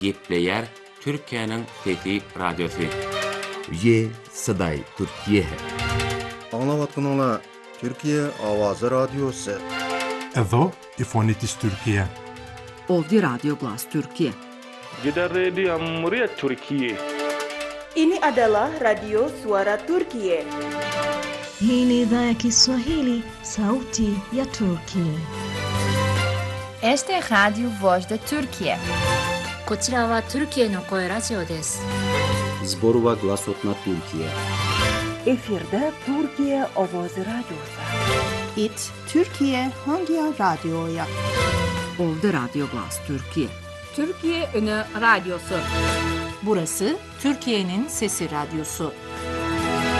Gepleyer Türkiye'nin Fethi Radyosu. Ye Saday Türkiye. Anlavatkanlar Türkiye Avazı Radyosu. Edo İfonitis Türkiye. Ovdje Radio Glas Türkiye. Jeddah Radio Muria Türkiye. Ini adalah Radio Suara Turkiye. Hii ni idhaa ya Kiswahili, sauti ya Turkiye. Este es Radio Voz de Turkiye. こちらはトルキエの声ラジオです。 Zborova Glasotna Türkiye. Efirde Türkiye Avazı Radyosu. İt Türkiye Hangi Radyo'ya? Ovdje Radio Glas Türkiye. Türkiye Ünü Radyosu. Burası Türkiye'nin Sesi Radyosu.